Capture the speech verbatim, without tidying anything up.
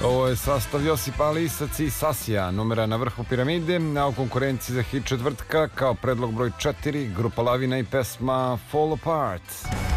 Ovo je sastav Josipa Lisac i Sasija, numera na vrhu piramide, a u konkurenciji za hit četvrtka kao predlog broj četiri, grupa Lavina i pesma Fall Apart.